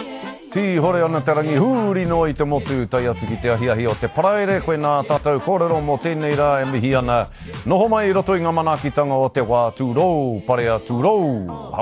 Ti hore ana te rangi huri no i te motu tai atu ki te ahiahi o te paraere koe nā tātou kōrero mō tēnei rā e mihi ana. Noho mai i roto i ngā manakitanga o te wā tūrou, parea tūrou.